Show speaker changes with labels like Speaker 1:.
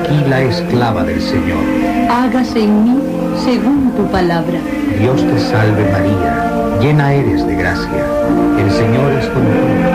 Speaker 1: aquí la esclava del Señor.
Speaker 2: Hágase en mí según tu palabra.
Speaker 1: Dios te salve María, llena eres de gracia. El Señor es contigo.